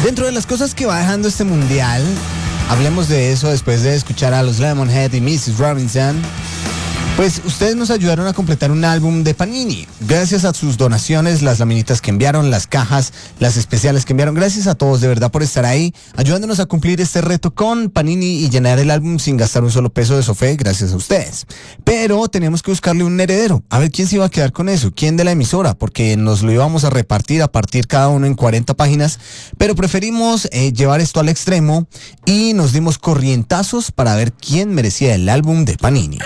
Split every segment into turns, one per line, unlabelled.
Dentro de las cosas que va dejando este mundial, hablemos de eso después de escuchar a los Lemonhead y Mrs. Robinson. Pues ustedes nos ayudaron a completar un álbum de Panini. Gracias a sus donaciones, las laminitas que enviaron, las cajas, las especiales que enviaron. Gracias a todos de verdad por estar ahí, ayudándonos a cumplir este reto con Panini y llenar el álbum sin gastar un solo peso de Sofé, gracias a ustedes. Pero teníamos que buscarle un heredero. A ver quién se iba a quedar con eso, quién de la emisora, porque nos lo íbamos a repartir, a partir cada uno en 40 páginas. Pero preferimos llevar esto al extremo y nos dimos corrientazos para ver quién merecía el álbum de Panini.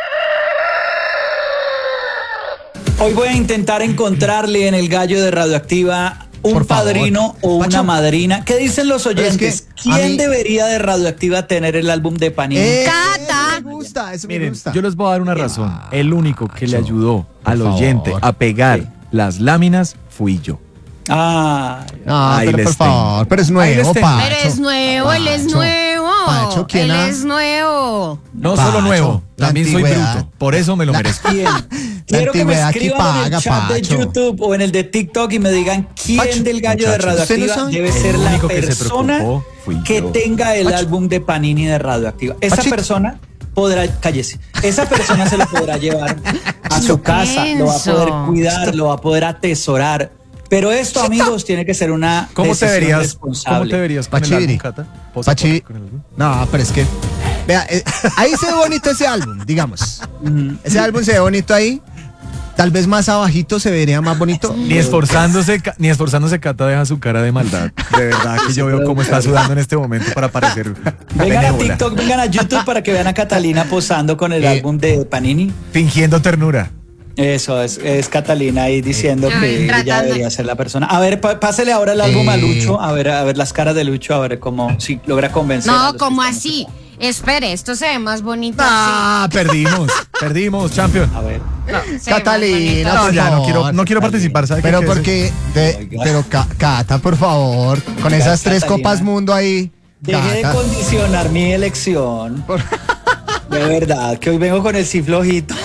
Hoy voy a intentar encontrarle en el gallo de Radioactiva un padrino o una madrina. ¿Qué dicen los oyentes? ¿Quién debería de Radioactiva tener el álbum de Panini?
¡Cata!
Me gusta, eso
Miren,
me gusta.
yo les voy a dar una razón. El único que le ayudó al oyente a pegar las láminas fui yo.
No,
Ahí
pero
les
por favor, pero es
Ahí
nuevo,
les tengo.
Pacho.
Pero es nuevo, él es nuevo.
Pacho, ¿quién
él
ha-
es nuevo.
No
Pacho,
solo nuevo,
la
también soy
antigüedad.
bruto. Por eso me lo merezco.
¿Quién? Quiero que me
antigüedad aquí
escriban en
paga,
el chat de
Pacho.
YouTube o en el de TikTok y me digan quién
Pacho,
del gallo de
muchachos,
¿usted no
Radioactiva
sabe?
debe
El
ser la
único que se
persona
preocupó fui
que
yo.
tenga el
Pacho.
álbum de Panini de Radioactiva. Esa
Pachito.
persona podrá, cállese, esa persona se lo podrá llevar a su casa, lo va a poder
Pienso.
cuidar, lo va a poder atesorar. Pero esto, amigos, tiene que ser una
¿Cómo te
decisión
verías?
responsable.
¿Cómo te verías con el
Pachiri.
álbum, Cata? ¿Posa
Pachi.
con el álbum?
No, pero es que, vea, ahí se ve bonito ese álbum, digamos. Ese álbum se ve bonito ahí. Tal vez más abajito se vería más bonito.
Ni esforzándose, Cata deja su cara de maldad. De verdad que yo veo cómo está sudando en este momento para parecer
Vengan a
benévola.
TikTok, vengan a YouTube para que vean a Catalina posando con el álbum de Panini.
Fingiendo ternura.
Eso es Catalina ahí diciendo
Ay,
que ella
tratando.
debería ser la persona. A ver, pásele ahora el álbum a Lucho, a ver las caras de Lucho, a ver cómo si logra convencer. a
No,
los
¿cómo
que están
así? Espere, esto se ve más bonito
Ah, perdimos, champion.
A ver.
así. Se ve más
Catalina,
bonito.
No,
por
ya
favor.
no quiero participar, ¿sabe qué?
Pero
Que
porque,
Oiga.
pero Cata, por favor, con esas tres
Catalina.
copas mundo ahí.
Deje de
Cata.
condicionar mi elección. De verdad, que hoy vengo con el sí flojito.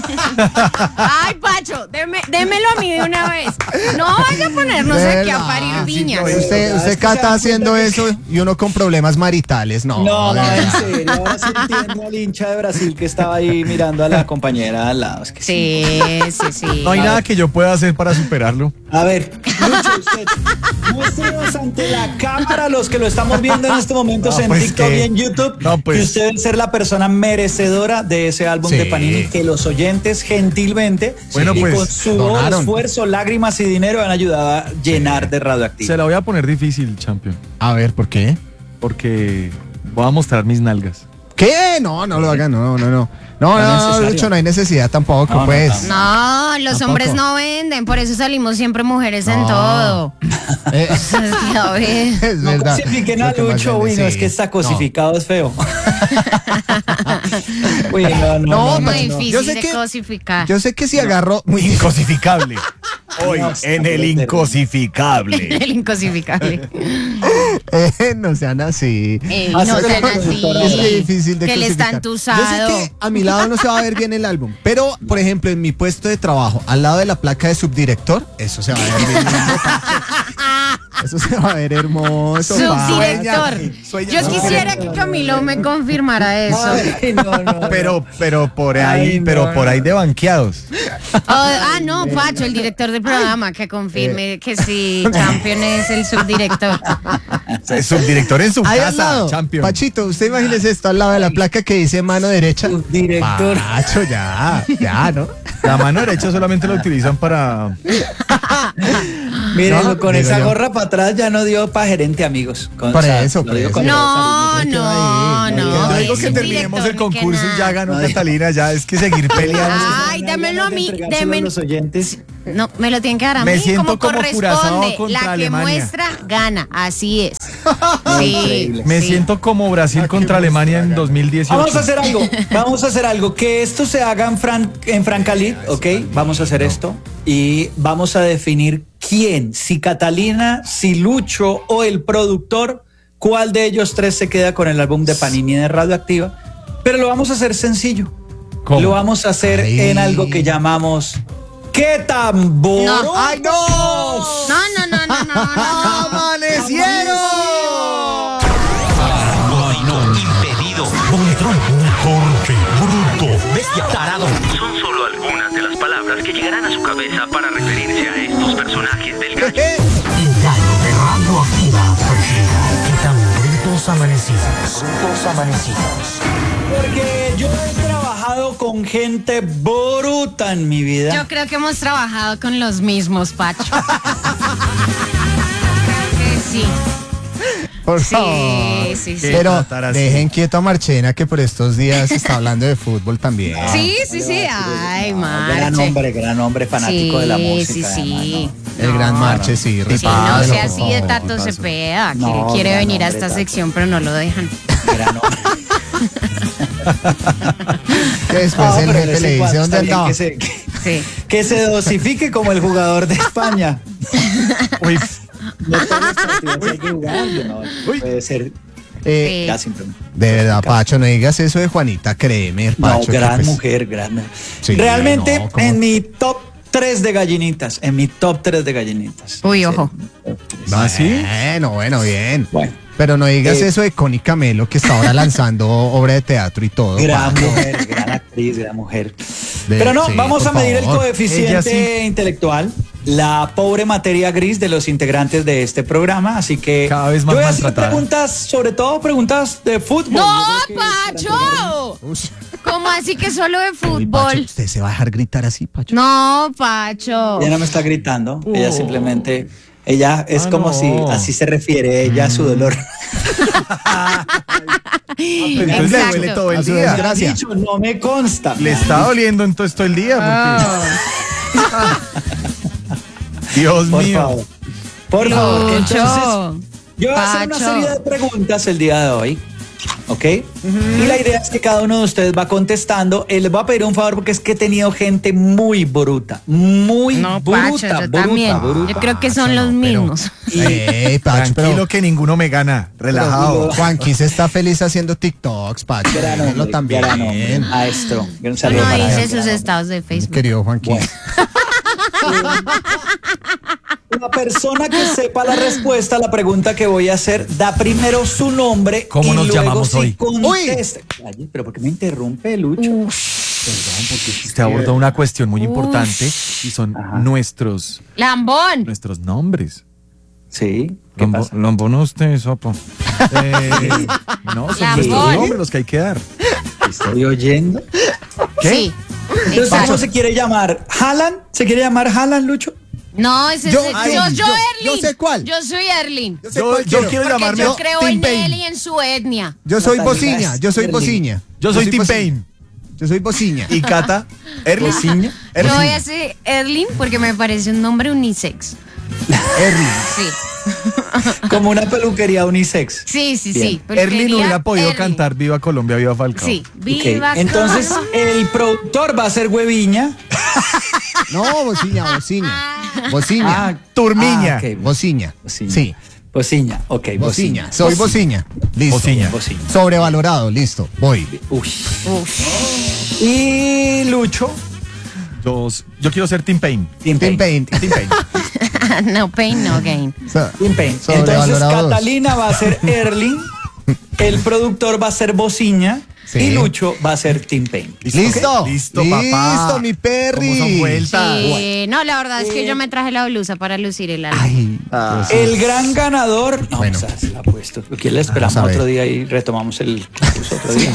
Ay, Pacho, démelo a mí de una vez. No vaya a ponernos aquí a parir
¿Verdad?
viñas.
Sí,
Usted
es que se
Cata
dan
haciendo
cuenta
eso y uno con problemas maritales. No,
No,
de
en
verdad.
serio. Ahora sí entiendo al hincha de Brasil que estaba ahí mirando a la compañera al lado. Es que
Sí.
No hay nada que yo pueda hacer para superarlo.
A ver, Lucho, usted, muéstrenos ante la cámara, los que lo estamos viendo en este momento
No,
en
pues
TikTok
que-
y en YouTube,
no, pues.
que usted debe ser la persona merecedora de ese álbum
Sí.
de Panini, que los oyentes gentilmente
Bueno,
y
pues,
con sudor,
donaron.
esfuerzo, lágrimas y dinero han ayudado a llenar de
Se
Radioactiva.
la voy a poner difícil, champion.
A ver, ¿por qué?
Porque voy a mostrar mis nalgas.
¿Qué? No lo hagan, no. No,
es necesario.
Lucho, no hay necesidad tampoco,
No,
pues.
No, los
Tampoco.
hombres no venden, por eso salimos siempre mujeres en
No.
todo.
Eh,
A ver.
es
No
verdad.
cosifiquen a
Lo que más
Lucho,
vende,
uy, no,
sí.
es que está cosificado, es feo. Uy, no.
Muy
Yo
difícil
sé
de
que-
cosificar.
Yo sé que si agarro muy
Incosificable. Hoy
No,
en el
terrible.
incosificable.
El incosificable.
no sean así.
No
Así
sean
como
así.
productora,
Es que difícil de
Que él está
cosificar.
entusado.
Yo sé que a mi lado no se va a ver bien el álbum, pero por ejemplo en mi puesto de trabajo, al lado de la placa de subdirector, eso se va a ver bien. Eso se va a ver hermoso.
Subdirector.
Sueña,
Yo quisiera que Camilo me confirmara eso.
Ay, no.
Pero por ahí,
Ay, no,
por ahí de banqueados.
No, Pacho, el director del programa, que confirme que sí, Champion es el subdirector.
Subdirector en su
Ahí al
casa,
lado,
champion.
Pachito, usted imagínese esto al lado de la placa que dice mano derecha.
Director.
Pacho, ya, ¿no?
La mano derecha solamente la utilizan para...
Miren,
No,
con
digo
esa
yo.
gorra para atrás ya no dio para gerente, amigos.
Por eso,
lo digo
por
con
eso.
No,
todo cariño.
no.
Yo digo
es
que
un
terminemos el
director, ni que
concurso y ya
nada.
ganó Catalina, ya es que seguir peleando.
Ay, démelo a mí,
Entregárselo a
démelo.
los oyentes.
No, me lo tienen que dar a
Me
mí
siento como
corresponde.
Curazao contra
La que
Alemania.
muestra, gana. Así es. Sí,
Increíble.
Me
sí.
siento como Brasil contra Alemania en 2018.
Vamos a hacer algo, que esto se haga en Francalit, ¿ok? Vamos a hacer esto y vamos a definir quién, si Catalina, si Lucho o el productor, cuál de ellos tres se queda con el álbum de Panini de Radioactiva, pero lo vamos a hacer sencillo.
¿Cómo?
Lo vamos a hacer
Ay.
en algo que llamamos ¿Qué tambor?
No.
¡Ay, no!
No.
¡Amanecieron!
Juntos amanecidos.
Porque yo he trabajado con gente bruta en mi vida.
Yo creo que hemos trabajado con los mismos, Pacho. Creo que sí.
Por
Sí,
favor.
sí, sí.
Pero
tratar así.
dejen quieto a Marchena, que por estos días está hablando de fútbol también.
Sí. Ay,
Gran hombre fanático de la música.
Sí.
El gran Marche, sí.
Sí, no
respétalo,
sea
por
así de
favor.
Tato Cepeda.
No,
Quiere
gran
venir a
hombre,
esta
Tato.
sección, pero no lo dejan.
Gran hombre.
Que después
No,
el
pero
jefe
ese
le dice
cuate
dónde
está bien
andaba.
Sí.
que se dosifique como el jugador de España.
Uy,
No todos los partidos hay que jugar, no puede ser
Eh,
ya simplemente.
De verdad, Pacho, no digas eso de Juanita, créeme,
No,
Pacho. que
gran
pues-
mujer, gran mujer.
Sí,
Realmente,
no, ¿cómo?
en mi top 3 de gallinitas.
Uy, ojo.
¿va así?
Bueno, bien.
Bueno.
Pero no digas
Eh,
eso de Connie Camelo, que está ahora lanzando obra de teatro y todo.
Gran
Pacho.
mujer, gran actriz, gran mujer.
De-
Pero no,
sí,
vamos
por
a medir el
favor.
coeficiente
Ella
intelectual, la pobre materia gris de los integrantes de este programa. Así que
Cada vez más
yo voy a hacer
maltratada.
preguntas, sobre todo preguntas de fútbol.
¡No,
Yo creo que-
Pacho! ¿Cómo así que solo de
Uy, Pacho,
fútbol?
¿usted se va a dejar gritar así, Pacho?
No, Pacho.
Ella no me está gritando, ella simplemente, ella es como
no.
si así se refiere ella a su dolor.
Entonces le duele
Exacto.
todo el
A su
día.
desgracia. Gracias.
Dicho, no me consta.
Le está doliendo entonces todo el día.
Ah.
Porque... Dios
Por
mío.
favor. Por favor. Entonces,
Lucho.
yo voy a hacer una
Pacho.
serie de preguntas el día de hoy. ¿Ok? Y la idea es que cada uno de ustedes va contestando. Les voy a pedir un favor porque es que he tenido gente muy bruta. Muy
No,
bruta.
Pacho, yo
bruta,
también.
bruta.
Yo creo que son los
pero-
mismos.
Pacho,
Tranquilo
pero
que ninguno me gana. Relajado.
Juanquis está feliz haciendo TikToks, Pacho.
Gran
Déjelo
hombre,
también.
gran hombre, maestro. Un saludo
No
para
dice
él,
sus
gran
estados de
Mi
Facebook.
querido Juanquis.
Bueno. Una persona que sepa la respuesta a la pregunta que voy a hacer da primero su nombre
¿Cómo
y
nos
luego
llamamos
sí
hoy?
contesta. Ay, pero ¿por qué me interrumpe, Lucho? Perdón, porque
Usted abordó una cuestión muy importante y son
Ajá.
nuestros
Lambón.
nombres.
Sí, ¿qué pasa?
Lambón usted, sopo. No, son
Lambón.
nuestros nombres los que hay que dar.
Estoy oyendo.
¿Qué?
Sí.
Entonces,
Exacto.
¿cómo se quiere llamar? ¿Haaland? ¿Se quiere llamar Haaland, Lucho?
No, ese
Yo-
es
ay,
yo,
yo
Erling.
sé cuál.
Yo soy Erling.
sé
Yo,
cuál
yo
quiero.
quiero
Porque
llamarme
yo creo
Tim
en
Payne.
él y en su etnia.
Yo soy
Natalia
Bociña, yo soy
Sterling.
Bociña.
Yo soy Tim
Bociña.
Payne.
Yo soy Bociña.
¿Y Cata? Erling.
Yo voy a ser Erling porque me parece un nombre unisex.
Erling.
Sí.
Como una peluquería unisex.
Sí, sí,
Bien.
sí.
Erling hubiera podido
Erling.
cantar Viva Colombia, Viva Falcao.
Sí.
Ok,
Viva
entonces,
Colombia.
el productor va a ser Hueviña.
No, Bociña, Bociña. Bociña.
Turmiña.
ok.
Bociña.
Bociña.
Sí,
Bociña, ok.
Bociña. Soy Bociña. Listo.
Bociña.
Bociña.
Sobrevalorado, listo. Voy.
Uy.
Uf.
Y Lucho.
Yo quiero ser Tim Payne.
Tim
Tim
Payne.
Payne.
Tim Payne.
No pain, no gain.
Tim Payne. Entonces,
Sobrevalorados.
Catalina va a ser Erling. El productor va a ser Bociña.
Sí.
Y Lucho va a ser Tim Payne.
Listo.
Listo, papá.
Listo, mi perri.
¿Cómo son vueltas?
Sí, no, la verdad es que yo me traje la blusa para lucir el alma.
Ay,
Ah.
Dios.
El gran ganador. No,
Bueno.
o sea, se la ha puesto. ¿Quién le esperamos
Vamos a ver.
otro día y retomamos el concurso otro día?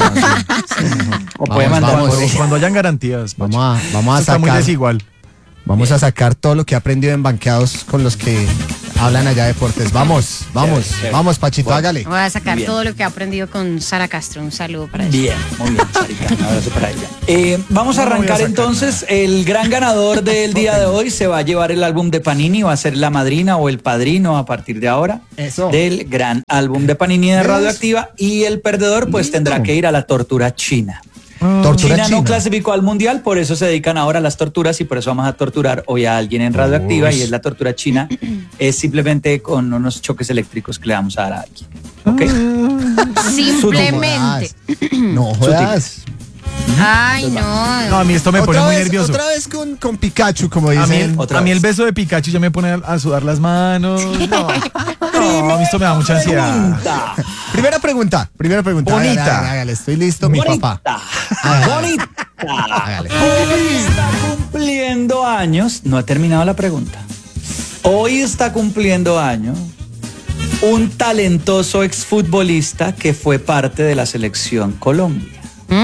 O puede
Vamos,
mandar
vamos.
por ella.
Cuando hayan garantías. Pacho.
Vamos a
Esto está muy
sacar.
desigual.
Vamos a sacar todo lo que he aprendido en banqueados con los que hablan allá de deportes. Vamos, vamos,
Chévere.
vamos, Pachito,
Bueno.
hágale.
Voy a sacar
Bien.
todo lo que he aprendido con Sara Castro. Un saludo para ella.
Bien, muy bien, Sarita. Un abrazo para ella. Vamos a
No voy a
arrancar
sacar
entonces. El gran ganador del día de hoy se va a llevar el álbum de Panini, va a ser la madrina o el padrino a partir de ahora
Eso.
del gran álbum de Panini de Radioactiva. Y el perdedor pues tendrá que ir a la tortura china.
Tortura
China no
china.
clasificó al mundial, por eso se dedican ahora a las torturas y por eso vamos a torturar hoy a alguien en Radioactiva y es la tortura china. Es simplemente con unos choques eléctricos que le vamos a dar a alguien. ¿Ok?
Simplemente.
No jodas.
Ay,
No,
no.
a mí esto me pone muy nervioso.
Otra vez con Pikachu, como
A mí,
dicen.
Otra
a mí
vez.
el beso de Pikachu ya me pone a sudar las manos. No, a mí esto me da mucha ansiedad.
Pregunta.
Primera pregunta.
Bonita.
Hágale, estoy listo, mi papá.
Bonita.
Hágale.
Hoy está cumpliendo años. No ha terminado la pregunta. Hoy está cumpliendo años un talentoso exfutbolista que fue parte de la selección Colombia.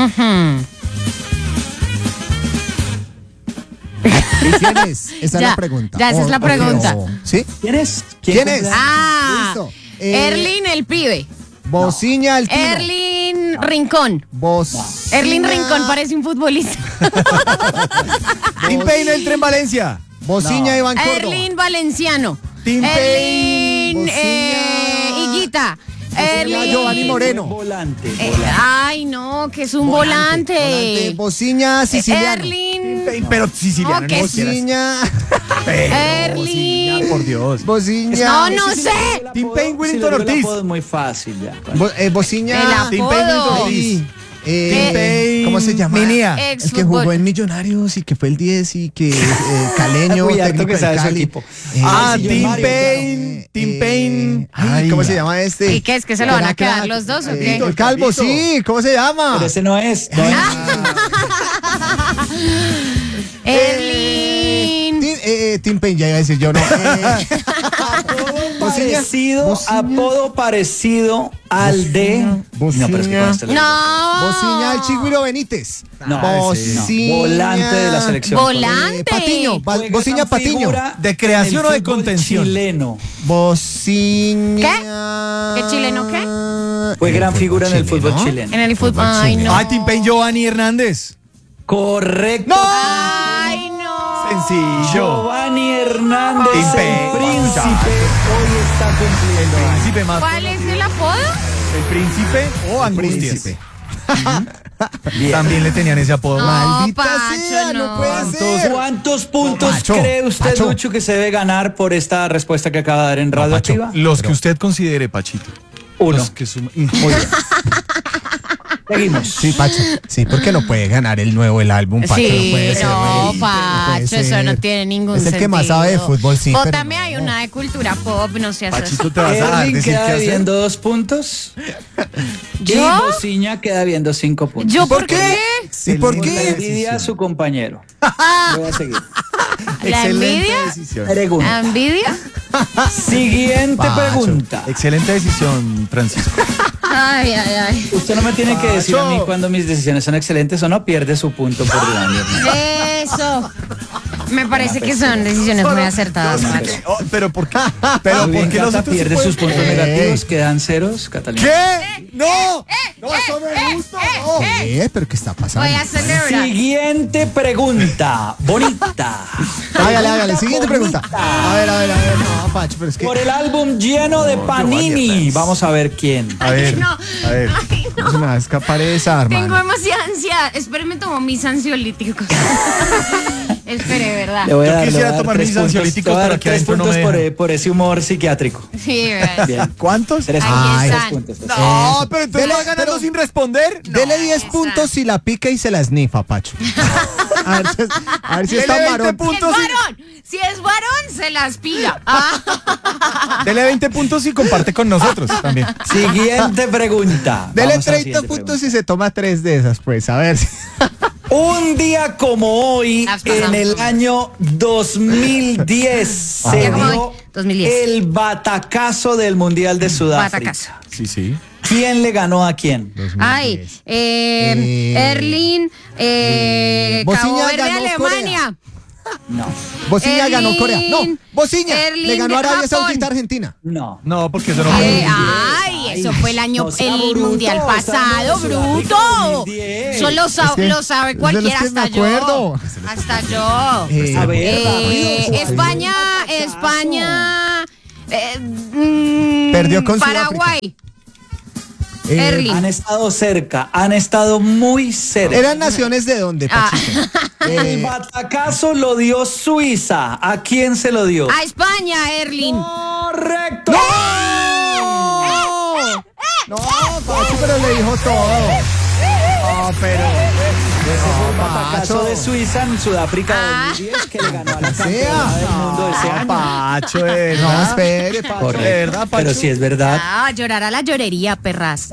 ¿Y quién es? Esa es
Ya,
la pregunta.
ya, esa es la pregunta.
¿Sí?
¿Quién es?
¿Quién es?
Ah,
Listo.
Erlin el pibe.
Bociña el tino.
Erlin Rincón.
Bociña.
Erlin Rincón parece un futbolista.
Tim Payne el Tren Valencia.
Bociña Iván Córdoba.
Erlin Valenciano.
Tim
Erlin
Bociña.
Higuita.
Bociña
Erlin.
Giovanni Moreno.
Volante.
Ay, no, que es un volante.
Bociña siciliano.
Erlin.
Pero siciliano,
No, que
no quieras.
Bociña.
Erlin.
Por Dios.
Bociña.
No sé.
Tim Payne,
Si
Willington
le digo el
Ortiz.
apodo es muy fácil ya.
Bociña.
El
Tim Payne, Willington
apodo.
Ortiz.
Tim
Payne.
¿Cómo se llama?
Minía.
Ex
El que jugó
fútbol.
en Millonarios y que fue el 10 y que Caleño,
Uy, harto
técnico
que
del
sabe su
Cali.
equipo.
Ah,
sí,
Tim
Mario,
Payne. Tim Payne.
Ay, ¿cómo se llama este?
¿Y qué es? ¿Que se lo van a
Era
quedar
crack.
los dos o qué?
El Calvo, sí. ¿Cómo se llama?
Pero ese no es. No es.
Erlin.
Tim Payne, ya iba a decir yo, no.
Apodo parecido al de.
Bociña.
No, pero es que con este lo-
No.
Bociña el Chigüiro Benítez.
No,
Bociña.
Volante de la selección.
Volante.
Patiño.
Juega
Bociña
gran
Patiño.
figura
¿De creación
en el
o de
fútbol
contención?
Chileno.
Bociña.
¿Qué chileno qué?
Fue gran figura en el fútbol chileno.
En el fútbol. Ay, no.
Ay, Tim Payne Giovanni Hernández.
Correcto.
Ay, no.
Sencillo.
Giovanni Hernández,
Tim
el
Payne.
príncipe, hoy está cumpliendo años.
Príncipe más.
¿Cuál es el apodo?
¿El príncipe o Angustias?
Príncipe.
También le tenían ese apodo.
No,
Maldita
Pacho,
sea, no
no.
puede ser.
¿Cuántos puntos
Pacho,
cree usted,
Pacho.
Lucho, que se debe ganar por esta respuesta que acaba de dar en
No,
Radio
Pacho.
Activa?
Los que usted considere, Pachito.
Uno.
Los que suman.
Muy bien. Seguimos.
Sí, Pacho. Sí, porque no puede ganar el álbum, Pacho.
Sí,
no puede ser.
no,
no puede
Pacho, eso
ser.
no tiene ningún
Es el
sentido.
que más sabe de fútbol, sí. pero
Bótame
no.
hay una de cultura pop, no seas así.
Pachito, te vas a dar
Erling
decir
queda
qué hacer.
debiendo 2 puntos.
¿Yo?
Y Bociña queda viendo 5 puntos.
¿Yo por qué?
¿Y por
Por la
qué?
envidia a su compañero. Voy a seguir.
¿La envidia?
decisión.
Pregunta.
¿La envidia?
Siguiente
Pacho.
pregunta.
Excelente decisión, Francisco.
Ay, ay, ay.
Usted no me tiene que decir a mí cuando mis decisiones son excelentes o no, pierde su punto por delante.
Eso. Me parece que son decisiones muy acertadas, Pacho.
Pero ¿por qué? Pero
Muy bien,
¿por qué
Cata,
nosotros
pierde
sí
sus
podemos-
puntos negativos, quedan ceros, Catalina.
¿Qué? ¡No! ¡No, eso me gusta! No.
¿Pero qué está pasando?
Voy a celebrar.
Siguiente pregunta, bonita.
Hágale. Siguiente pregunta. A ver. No, Pacho, pero es que.
Por el álbum lleno de Panini. Vamos a ver quién.
A ver,
No.
a ver.
Ay, no.
No se me va a escapar esa,
Tengo
hermano.
demasiada ansiedad. Espérenme, tomo mis ansiolíticos. Espere, ¿verdad?
Le voy a
Yo
dar,
quisiera
le voy a dar
tomar
3
mis
puntos.
ansiolíticos,
Le voy a dar
pero aquí
3
adentro no
puntos
me
por,
dejan.
por ese humor psiquiátrico.
Sí, ¿verdad?
Bien.
¿Cuántos?
3
Ahí
puntos.
están.
3 puntos.
No, pero entonces
Dele-
va ganando
pero-
sin responder.
Dele 10
esa.
puntos si la pica y se la snifa, Pacho. A ver si está
Dele 20
varón.
puntos.
Si es varón, se las pilla. Ah.
Dele 20 puntos y comparte con nosotros también.
Siguiente pregunta.
Dele
Vamos a la
30
siguiente
puntos
pregunta.
y se toma 3 de esas, pues. A ver si.
Un día como hoy,
Las pasamos.
en el año 2010, se
día como
dio
hoy, 2010.
el batacazo del Mundial de Sudáfrica.
Batacazo.
Sí, sí.
¿Quién le ganó a quién?
Ay, Erlin, Cabo
Bociña
Verde,
ganó
Alemania.
No,
Bociña ganó Corea. No, Bociña
Erling
le ganó a Arabia
Japón.
Saudita a Argentina.
no.
No, porque eso no fue.
Ay, eso fue el año,
no sea
el
bruto,
mundial pasado,
estamos en
bruto.
Sudáfrica 2010.
Eso lo,
Es que-
lo sabe
es de
cualquiera,
los que me
hasta yo.
acuerdo.
Hasta yo.
A ver, rápido.
España.
Perdió con
Paraguay. Erling.
Han estado cerca, han estado muy cerca.
¿Eran naciones de dónde,
Ah.
Pachito?
El batacazo lo dio Suiza. ¿A quién se lo dio?
A España, Erling.
Correcto.
No, Pacho, pero le dijo todo. No, pero.
Batacazo de Suiza en Sudáfrica
Ah.
2010 que le ganó a la
sea.
campeona del mundo ese año.
Pacho, de verdad.
No, espere, Pacho.
Correcto.
De verdad, Pacho.
Pero si es verdad,
Ah, llorar a la llorería, perras.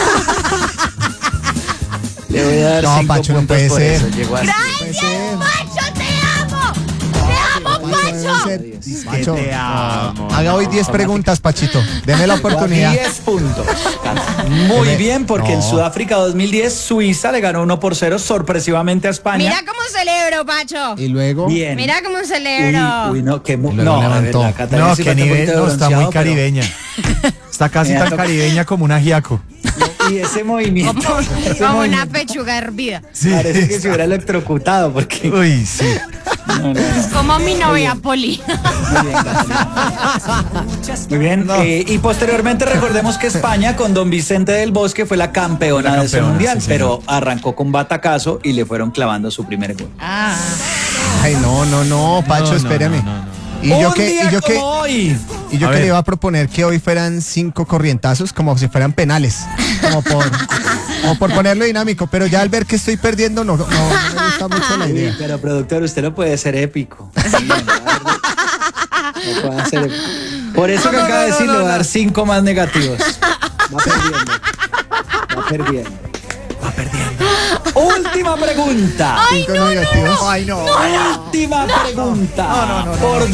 le voy a dar
No,
5
Pacho, no
puntos
puede
por
ser.
eso. Llegó así.
¡Gracias, Pacho! ¡Te amo! ¡Te amo, Pacho!
Pacho,
te amo.
haga hoy 10 preguntas, Pachito. Deme la oportunidad.
10 puntos. Muy bien, porque en
No.
Sudáfrica 2010 Suiza le ganó 1-0 sorpresivamente a España.
Mira cómo celebro, Pacho.
Y luego.
Bien.
Mira cómo celebro.
Uy, no,
Luego
no, de
levantó.
verdad, Catalina
No,
sí
qué
falta un
nivel,
poquito de
no, está muy
bronceado, pero-
caribeña. Está casi
Mira,
tan caribeña como una ajiaco.
Y ese movimiento. ese
Como una
movimiento
pechuga hervida.
Sí.
Parece que se hubiera electrocutado, porque.
Uy, sí.
No, no.
Como mi novia Poli.
Muy bien, Catalina. Muy bien. Y posteriormente recordemos que España con Don Vicente del Bosque fue la campeona, de ese
campeona,
mundial,
sí, señor.
pero arrancó con batacazo y le fueron clavando su primer gol.
Ay, no, Pacho,
No, no,
espérame.
no, no, no.
Y yo
Un
que,
día
y yo que,
como hoy.
y yo
A
que
ver.
le iba a proponer que hoy fueran 5 corrientazos, como si fueran penales, como por ponerlo dinámico, pero ya al ver que estoy perdiendo, no me gusta mucho la
Uy,
idea.
pero productor, usted no puede ser épico. Sí, no puede ser épico. Por eso que acaba de decir, le voy a dar 5 más negativos. Va perdiendo. Va perdiendo. Va perdiendo. Última pregunta.
Cinco negativos.
Ay, no.
Última pregunta. Por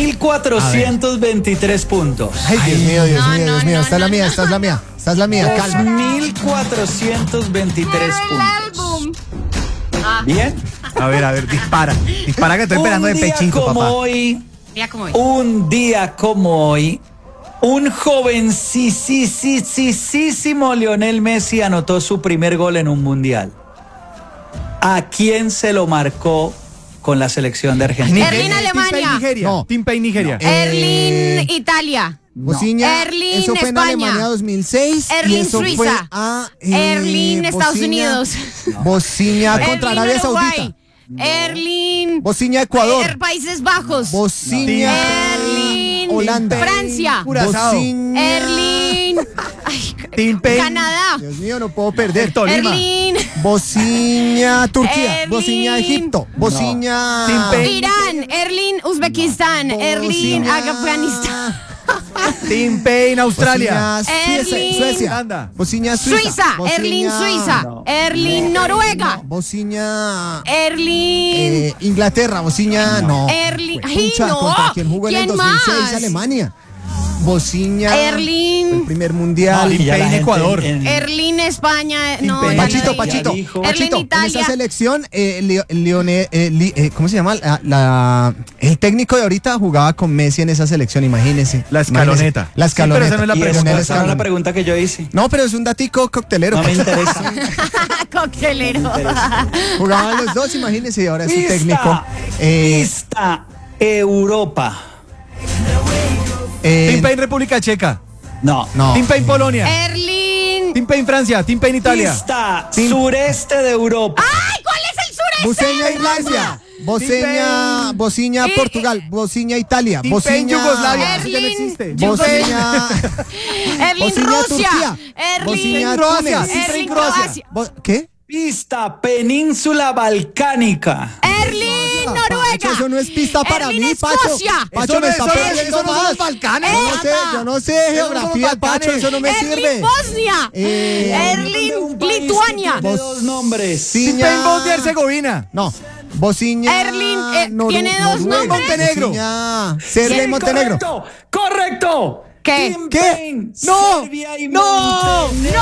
2.423 puntos.
Ay, Dios mío, Dios
No,
mío, Dios
no,
mío.
no,
Esta es la
no,
mía,
no.
esta es la mía. Esta es la mía, calma.
2.423 puntos.
álbum.
Bien.
A ver, dispara. Dispara que estoy esperando de
Un día
pechito,
como
papá.
hoy.
Mira cómo es.
Un día como hoy, un jovencísimo Lionel Messi anotó su primer gol en un mundial. ¿A quién se lo marcó con la selección de Argentina?
Erling, Alemania.
No.
Team Pay Nigeria.
Erling, Italia.
Bociña,
Erling,
eso fue en
España.
Alemania 2006 y
Erling,
eso
Suiza.
fue a
Erling, Estados
Bociña-
Unidos.
Bociña contra
Erling,
Arabia
Uruguay.
Saudita.
Erling,
Bociña, Ecuador.
Países Bajos.
Bociña,
Erling,
Holanda.
Francia.
Curazao.
Bociña.
Erling, ay,
Team Pay.
Canadá.
Dios mío, no puedo perder.
Tolima.
Erling,
Bociña, Turquía.
Erling.
Bociña, Egipto. Bociña.
Team Pay.
Irán. Erling, Uzbekistán. Erling,
Bociña.
Afganistán.
Team Pay Australia.
Bociña,
Erling.
Suecia.
Holanda.
Bociña, Suiza.
Suiza. Erling,
Bociña-
Suiza.
No.
Erling, Noruega.
Bociña.
Erling.
Inglaterra, Bociña, no.
Erling. Ay,
Pucha,
no.
¿contra quién jugó en el
¿Quién
2006?
más?
Alemania. Bociña.
Erling.
El primer mundial.
Y ya la
Pay en
gente
Ecuador.
Erling, España. No,
Pay.
ya
Pachito,
lo
Pachito,
dije.
dijo.
Erling,
Pachito, en
Italia.
esa selección, ¿cómo se llama? El técnico de ahorita jugaba con Messi en esa selección, imagínese.
La escaloneta.
Imagínese. La
Sí, pero
escaloneta.
esa no es la
Y
pregunta.
esa no es
Escaloneta.
la pregunta que yo hice.
No, pero es un datico coctelero.
No me interesa.
Coctelero.
Jugaban los dos, imagínese, y ahora es su
Pista.
técnico.
Pista. Europa.
Team Pay República Checa.
No.
No.
Team Pay Polonia.
Erling.
Team Pay Francia. Team Pay Italia.
Pista. Sureste de Europa.
¡Ay! ¿Cuál es el sureste?
Buceña, Irlanda. Bociña,
Y-
Portugal. Bociña, Italia.
Team Pay
Bociña,
Yugoslavia. Eso ya no
Erling.
existe.
Bociña,
Erling,
Bociña,
Rusia.
Turquía.
Erling,
Bociña,
Croacia.
Túnez.
Erling,
Croacia.
Croacia.
¿Qué?
Pista. Península Balcánica.
Erling, Noruega.
Pacho, eso no es pista para
Erling,
mí, Pacho.
Escocia.
Pacho, me está perdiendo
eso no son
más.
los Balcanes.
Yo no sé geografía,
son los
Pacho,
Balcanes.
eso no me
Erling,
sirve.
Bosnia. Erling,
Un país
Lituania.
que tiene dos nombres.
Team Pay Bosnia y Herzegovina.
No. Bociña.
Erling, ¿tiene dos
Noruega.
nombres?
Montenegro.
Bociña, Serbia y
Sí,
Montenegro.
Correcto. Correcto.
¿Qué?
Team
¿Qué?
Payne,
No.
Serbia y
No.
Montenegro.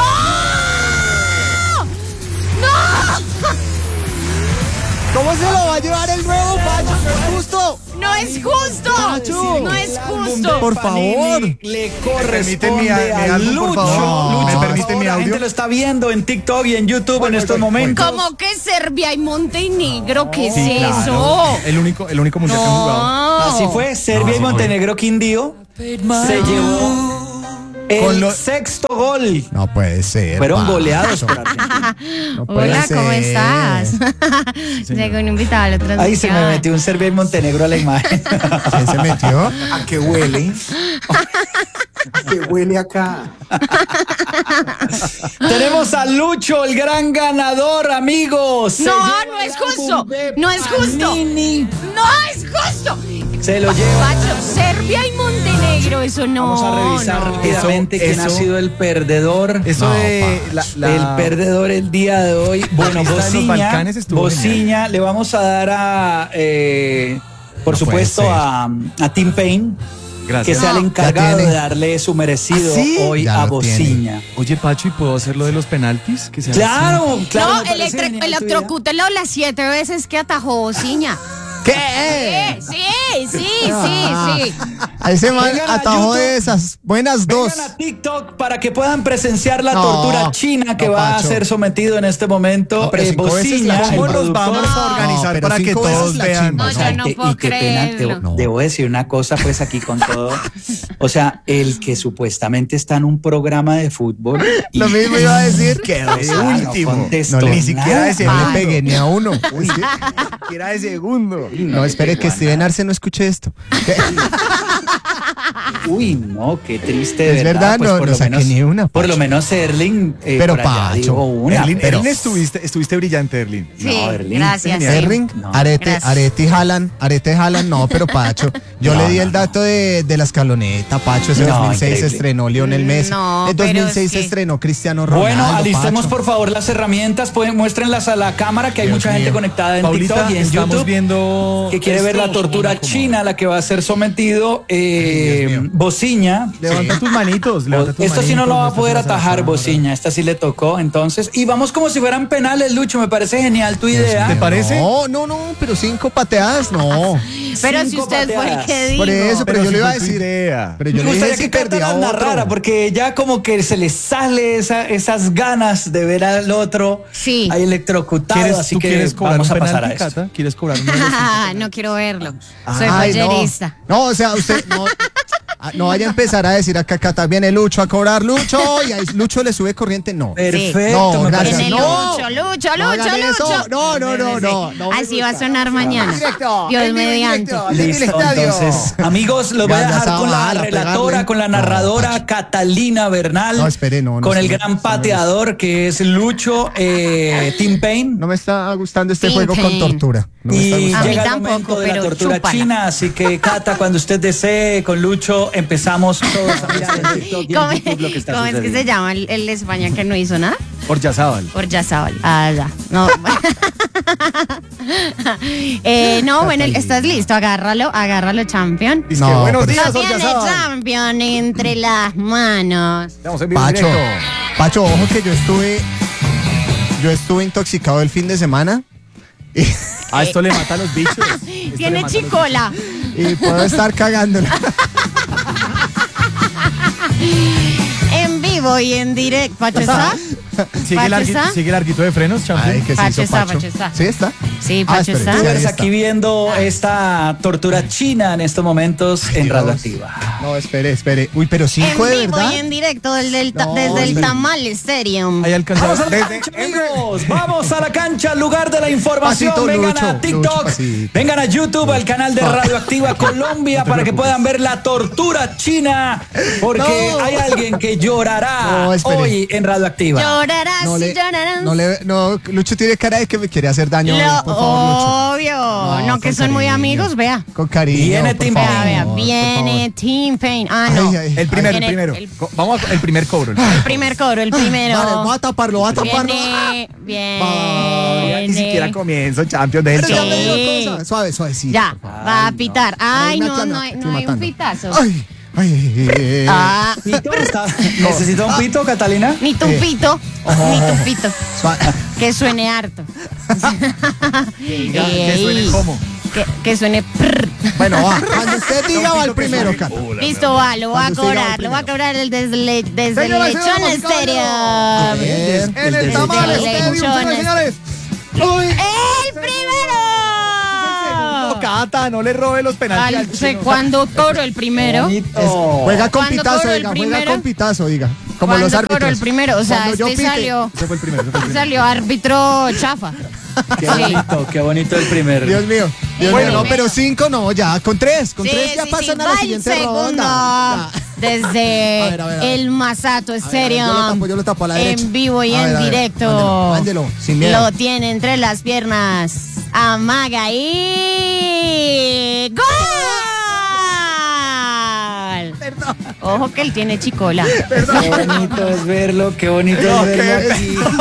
¿Cómo se lo va a llevar el nuevo, Pacho? No es justo.
No es justo.
Pacho.
No es justo.
Por
Panini
favor.
Le
permiten mi
corresponde a
álbum, por
Lucho.
favor?
Lucho,
¿Me
por
permiten mi
favor, la
audio?
gente lo está viendo en TikTok y en YouTube en estos momentos.
¿Cómo que Serbia y Montenegro? ¿Qué es
Sí, claro.
eso?
El único mundial que han jugado.
No.
Así fue, Serbia y Montenegro Quindío se llevó
Con
el
lo-
sexto gol.
No puede ser.
Fueron
Pacho.
goleados por Argentina.
No puede
Hola, ¿cómo
ser.
estás? Llegó un invitado a la transmisión.
Ahí se me metió un Serbia y Montenegro a la imagen.
¿Quién se metió?
¿A qué huele? ¿A qué huele acá?
Tenemos a Lucho, el gran ganador, amigos. Se
No,
lleva
no es
el
justo.
álbum de
No es justo.
Panini.
No es justo.
Se lo lleva.
Pacho, Serbia y Montenegro, eso no.
Vamos a revisar
no.
rápidamente quién ha
eso-
sido el perdedor.
Eso
No,
de
El perdedor el día de hoy. Bueno,
lista de los
Bociña.
Balcanes estuvo
Bociña, le vamos a dar a por
No
supuesto,
puede ser.
a Tim Payne, que
Gracias.
sea el
No.
encargado
Ya tiene.
de darle su merecido
¿Ah, sí?
hoy
Ya
a
lo tiene.
Bociña.
Oye, Pacho, ¿y puedo hacer lo de los penaltis? Que sea
Claro, claro.
No,
me parece genial tu idea.
electrocútelo las 7 veces que atajó Bociña.
¿Qué?
Sí.
A ese man
Vengan a
atajó de
YouTube.
esas buenas dos.
Vengan a TikTok para que puedan presenciar la
No,
tortura china que
no,
va
Pacho.
a ser sometido en este momento.
No, pero 5 veces la
Bociña,
china.
el
¿Cómo nos
productor.
vamos a organizar
No, pero
para que
5 veces
todos
la
vean?
chimba.
No, yo no
Y
puedo
qué pena,
creerlo.
debo decir una cosa pues aquí con todo. O sea, el que supuestamente está en un programa de fútbol. y-
Lo mismo iba a decir.
Quedó
o sea,
de
no
último.
contestó
No, ni
siquiera
nada.
ese
No
Claro.
le pegué ni a uno.
Uy, que era de segundo.
No, espere que Steven Arce no escuche esto. ¿Qué?
Uy, no, qué triste. de
Es verdad,
pues,
no-
por
no
lo
saqué
menos-
ni una,
Por lo
Pacho.
menos Erling.
Pero,
por allá
Pacho,
dijo una.
Erlin,
pero-
Erlin, estuviste brillante, Erlin.
Sí,
No, Berlín.
gracias.
Genial.
sí.
Erring,
No.
Arete Haaland, no, pero Pacho, yo
No,
le di
no,
el dato de la escaloneta, Pacho, ese
No,
2006
increíble.
estrenó Lionel Messi,
No,
en
pero
2006
es que-
estrenó Cristiano Ronaldo.
Bueno, alistemos
Pacho.
por favor las herramientas, muéstrenlas a la cámara que hay
Dios
mucha gente
mío.
conectada en
Paulita,
TikTok y en
estamos
YouTube
viendo
que quiere ver la tortura china a la que va a ser sometido
mío.
Bociña.
Levanta tus manitos. levanta tus
Esto sí no lo va a
manitos,
poder
estás
atajar
abrazando.
Bociña, esta sí le tocó, entonces. Y vamos como si fueran penales, Lucho, me parece genial tu idea.
¿Te parece?
No, pero 5 pateadas, no.
Pero si
Cinco
usted fue el
pateadas.
que dijo.
Por eso, pero yo
si
le iba a
fue tu
decir.
idea.
Pero
Me
yo le
gustaría
dije si
que Cata
perdía
las
otro.
narrara, porque ya como que se le sale esas ganas de ver al otro
Sí.
ahí electrocutado, así
¿Tú
que
quieres cobrar
vamos
un
a pasar a
penalti,
esto.
Cata? ¿Quieres cobrar un penalti?
No quiero verlo. Soy
Ay,
fallerista.
no, o sea, usted no vaya a empezar a decir acá, Cata, viene Lucho a cobrar, Lucho, y ahí Lucho le sube corriente, no.
Perfecto,
No,
me
gracias.
parece.
Viene
No.
Lucho.
No hagan eso. No me
Así va a
gusta.
sonar mañana.
Directo,
Dios
en vivo y
mediante.
directo, desde el
Listo,
estadio.
entonces, amigos, los voy a
Ya, ya
dejar con la
Zavala,
relatora,
pegarle.
con la
No,
narradora
Pacho.
Catalina Bernal,
No, espere, no,
con el
eso no-
gran
eso no
pateador que es Lucho Tim Payne.
No me está gustando este
Tim
juego con
Payne.
tortura. No me está
Y
A
gustando.
mí
llega el
tampoco,
momento de la
pero
tortura
chúpala.
china, así que Cata, cuando usted desee, con Lucho, empezamos todos a mirar en TikTok y en
¿Cómo,
YouTube lo que está
cómo es que se
sucediendo.
llama el de España que no hizo nada?
Oryazábal.
Por Yazabal. Ah, ya. No. No, bueno, ¿estás listo? Agárralo, champion.
Dice
No,
que buenos
pero-
días,
Lo tiene
Oryazábal.
champion entre las manos.
Estamos en vivo y
Pacho,
directo.
Pacho, ojo que yo estuve intoxicado el fin de semana
A esto le mata a los bichos. Esto le
Tiene
mata a los
chicola.
y puedo estar cagándola.
En vivo y en directo. ¿Pacho está?
Sigue el,
¿Pacho está?
sigue el arguito de frenos, champion.
Ay, que se
Pacho
hizo
está,
Pacho.
Pacho está.
¿Sí está?
Sí, Pacho
espere,
está.
sí, ahí
Youtubers
está.
aquí viendo esta tortura china en estos momentos en
Dios.
Radioactiva.
No, espere. Uy, pero 5 de
En vivo
verdad.
y en directo desde el
No,
desde el
espere.
Tamal Stadium.
Ahí alcanzamos.
Vamos a la cancha, amigos. Vamos a la cancha, lugar de la información.
Pasito,
Vengan
Lucho,
a TikTok,
Lucho, pasito.
vengan a YouTube, al canal de Radioactiva Colombia, para que puedan ver la tortura china, porque
No.
hay alguien que llorará
No, espere.
hoy en Radioactiva.
Llorarás
No
y
le,
llorarás.
no, Lucho tiene cara de que me quiere hacer daño.
Lo
Por favor,
obvio.
Lucho.
No, que
con
son muy
cariño.
amigos, vea.
Con cariño.
Viene
por
Tim
favor,
Vea, vea.
por
Viene
favor.
Team Pain. Ah, no.
Ay, ay.
El primero,
Viene
el primero.
el-
Vamos al primer cobro.
El primer coro, el primero.
Vale, voy a taparlo.
Viene.
Ni siquiera comienzo, champion del
Pero ya
show.
me dio
Sí.
cosa. Suave, suavecito.
Ya,
por favor.
va a pitar. Ay,
Una
no,
clana,
no hay
estoy
un
matando.
pitazo.
Ay.
Ah,
Pito, ¿necesita un pito, Catalina?
ni tupito, ni tupito.
Suave.
Que suene harto.
Que suene
Ey,
como.
que suene prr.
Bueno, va. Cuando usted diga, va el primero, Cata.
Listo, va, lo voy a
Cuando usted diga
cobrar.
el
Lo voy a
primero.
cobrar desde el
Señoras y
lechón
señores,
estéreo.
Bien. En el
Desde
Tamal
el
Stadium,
lechón
señoras y señores. Uy.
¡El primero!
No, Cata, no le robe los penaltis al chino.
Cuando cobro el primero.
Juega con
¿Cuándo
pitazo,
cobro el
diga. Juega
primero?
con pitazo, diga. Como los
Cuando
árbitros.
cobro el primero. O sea,
Cuando yo
este
pite.
salió.
Ese fue el primero.
Salió árbitro chafa.
Qué bonito el primer.
Dios mío. Dios
Bueno,
mío, no,
no.
pero 5 no, ya. Con 3 ya pasan a la
va el
siguiente
segundo.
ronda. Ya.
Desde
A ver.
el Masato Stadium.
Yo lo tapo a la derecha.
En vivo y
A ver,
en
a ver,
directo.
mándelo, sin miedo.
Lo tiene entre las piernas. Amaga y ¡gol! Ojo que él tiene chicola.
Qué bonito es verlo, qué bonito es verlo aquí.